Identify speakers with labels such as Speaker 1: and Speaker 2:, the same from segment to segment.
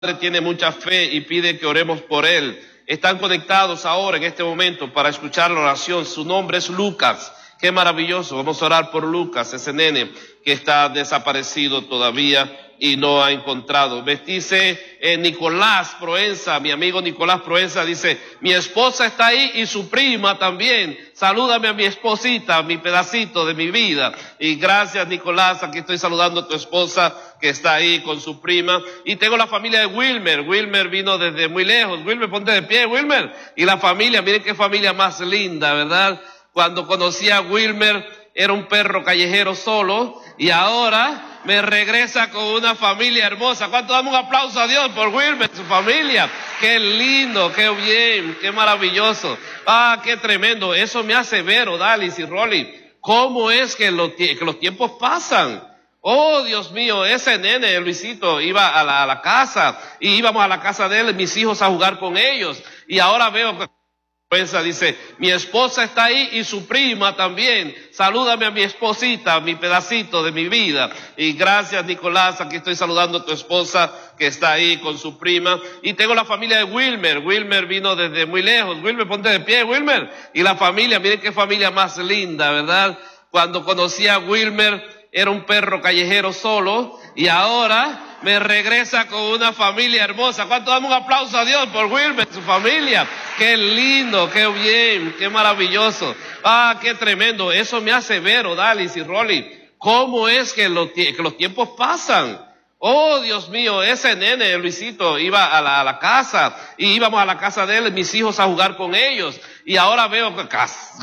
Speaker 1: tiene mucha fe y pide que oremos por él. Están conectados ahora en este momento para escuchar la oración. Su nombre es Lucas. Qué maravilloso. Vamos a orar por Lucas, ese nene que está desaparecido todavía y no ha encontrado. Dice Nicolás Proenza, mi amigo Nicolás Proenza, dice: mi esposa está ahí y su prima también. Salúdame a mi esposita, mi pedacito de mi vida. Y gracias, Nicolás, aquí estoy saludando a tu esposa que está ahí con su prima. Y tengo la familia de Wilmer. Wilmer vino desde muy lejos. Wilmer, ponte de pie, Wilmer. Y la familia, miren qué familia más linda, ¿verdad? Cuando conocí a Wilmer, era un perro callejero solo, y ahora me regresa con una familia hermosa. ¿Cuánto damos un aplauso a Dios por Wilmer y su familia? Qué lindo, qué bien, qué maravilloso. Ah, qué tremendo. Eso me hace ver, Odalis y Rolly, cómo es que los tiempos pasan. Oh, Dios mío, ese nene, Luisito, iba a la casa, y íbamos a la casa de él, mis hijos, a jugar con ellos. Y ahora veo que dice: mi esposa está ahí y su prima también. Salúdame a mi esposita, mi pedacito de mi vida. Y gracias, Nicolás, aquí estoy saludando a tu esposa que está ahí con su prima. Y tengo la familia de Wilmer. Wilmer vino desde muy lejos. Wilmer, ponte de pie, Wilmer. Y la familia, miren qué familia más linda, ¿verdad? Cuando conocí a Wilmer, era un perro callejero solo, y ahora me regresa con una familia hermosa. ¿Cuánto damos un aplauso a Dios por Wilmer y su familia? Qué lindo, qué bien, qué maravilloso. Ah, qué tremendo. Eso me hace ver, Odalis y Rolly, cómo es que los tiempos pasan. Oh, Dios mío, ese nene, Luisito, iba a la casa, y íbamos a la casa de él, mis hijos, a jugar con ellos. Y ahora veo que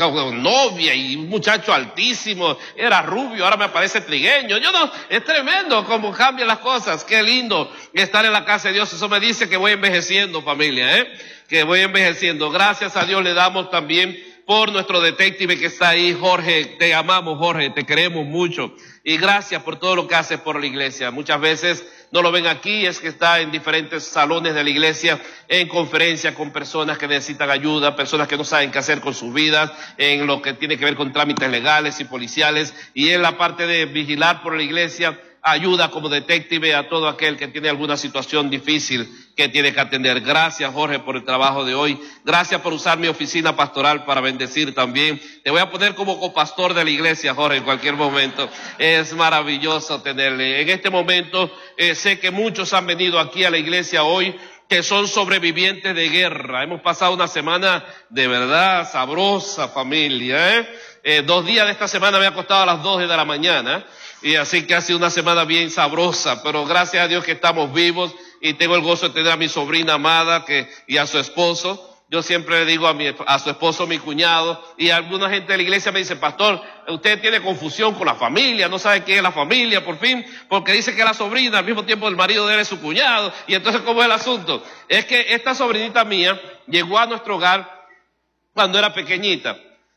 Speaker 1: novia y un muchacho altísimo, era rubio, ahora me aparece trigueño. Es tremendo cómo cambian las cosas. Qué lindo estar en la casa de Dios. Eso me dice que voy envejeciendo, familia, que voy envejeciendo. Gracias a Dios le damos también por nuestro detective que está ahí, Jorge. Te amamos, Jorge, te queremos mucho. Y gracias por todo lo que haces por la iglesia. Muchas veces no lo ven aquí, es que está en diferentes salones de la iglesia, en conferencias con personas que necesitan ayuda, personas que no saben qué hacer con sus vidas, en lo que tiene que ver con trámites legales y policiales. Y en la parte de vigilar por la iglesia, ayuda como detective a todo aquel que tiene alguna situación difícil que tiene que atender. Gracias, Jorge, por el trabajo de hoy. Gracias por usar mi oficina pastoral para bendecir también. Te voy a poner como copastor de la iglesia, Jorge, en cualquier momento. Es maravilloso tenerle. En este momento, sé que muchos han venido aquí a la iglesia hoy que son sobrevivientes de guerra. Hemos pasado una semana de verdad sabrosa, familia, 2 días de esta semana me ha acostado a las 2 de la mañana. Y así que ha sido una semana bien sabrosa, pero gracias a Dios que estamos vivos, y tengo el gozo de tener a mi sobrina amada y a su esposo. Yo siempre le digo a su esposo, mi cuñado, y alguna gente de la iglesia me dice: pastor, usted tiene confusión con la familia, no sabe quién es la familia, por fin, porque dice que es la sobrina, al mismo tiempo el marido de él es su cuñado. Y entonces, ¿cómo es el asunto? Es que esta sobrinita mía llegó a nuestro hogar cuando era pequeñita,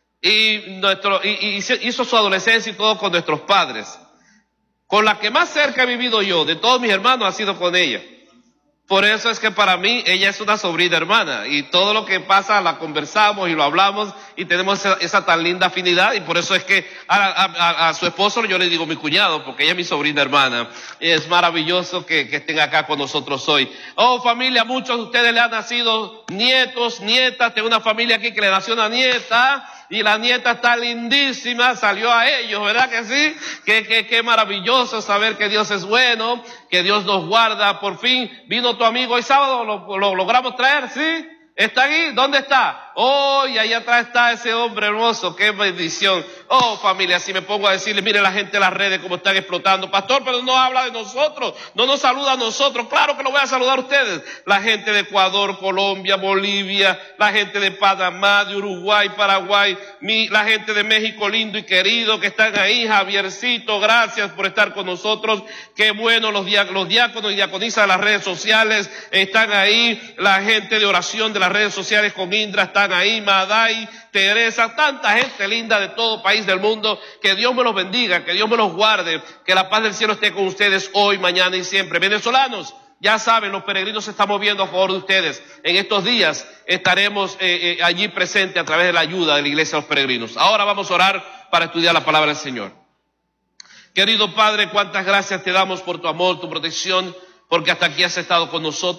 Speaker 1: y hizo su adolescencia y todo con nuestros padres. Con la que más cerca he vivido yo, de todos mis hermanos, ha sido con ella. Por eso es que para mí ella es una sobrina hermana, y todo lo que pasa la conversamos y lo hablamos, y tenemos esa tan linda afinidad. Y por eso es que a su esposo yo le digo mi cuñado, porque ella es mi sobrina hermana. Es maravilloso que estén acá con nosotros hoy. Oh, familia, muchos de ustedes le han nacido nietos, nietas. Tengo una familia aquí que le nació una nieta, y la nieta está lindísima, salió a ellos, ¿verdad que sí? Qué maravilloso saber que Dios es bueno, que Dios nos guarda. Por fin vino tu amigo hoy sábado, lo logramos traer, ¿sí? ¿Está aquí? ¿Dónde está? Oh, y ahí atrás está ese hombre hermoso. ¡Qué bendición! Oh, familia, si me pongo a decirle: mire la gente de las redes cómo están explotando. Pastor, pero no habla de nosotros, no nos saluda a nosotros. Claro que lo voy a saludar a ustedes. La gente de Ecuador, Colombia, Bolivia, la gente de Panamá, de Uruguay, Paraguay, la gente de México lindo y querido que están ahí. Javiercito, gracias por estar con nosotros. Qué bueno, los diáconos y diaconisas de las redes sociales están ahí. La gente de oración de las redes sociales con Indra están ahí. Maday, Teresa, tanta gente linda de todo país del mundo. Que Dios me los bendiga, que Dios me los guarde, que la paz del cielo esté con ustedes hoy, mañana y siempre. Venezolanos, ya saben, los peregrinos se están moviendo a favor de ustedes. En estos días estaremos allí presentes a través de la ayuda de la Iglesia de los Peregrinos. Ahora vamos a orar para estudiar la palabra del Señor. Querido Padre, cuántas gracias te damos por tu amor, tu protección, porque hasta aquí has estado con nosotros.